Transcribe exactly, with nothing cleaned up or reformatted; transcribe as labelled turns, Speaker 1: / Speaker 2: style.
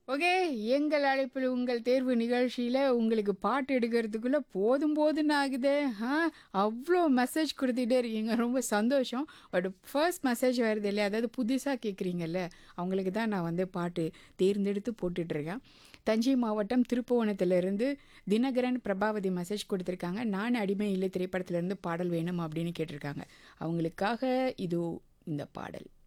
Speaker 1: Okay. எங்கள் அழைப்பில் உங்கள் தேர்வு நிகழ்ச்சியில உங்களுக்கு பாட்டு எடுக்கிறதுக்குள்ள போதும் போதும்ன்னு ஆகுதே. ஆ அவ்ளோ மெசேஜ் குடுத்துட்டே இருக்கீங்க. ரொம்ப சந்தோஷம். பட் ஃபர்ஸ்ட் மெசேஜ் வருது இல்லையா? அதாவது புதுசா கேட்குறீங்கல்ல, அவங்களுக்கு தான் நான் வந்து பாட்டு தேர்ந்தெடுத்து போட்டுட்ருக்கேன். தஞ்சை மாவட்டம் திருப்புவனத்திலிருந்து தினகரன், பிரபாவதி மெசேஜ் குடுத்துருக்காங்க. "நான் அடிமை இல்லை" திரைப்படத்திலேருந்து பாடல் வேணும் அப்படின்னு கேட்டிருக்காங்க. அவங்களுக்காக இதோ இந்த பாடல்.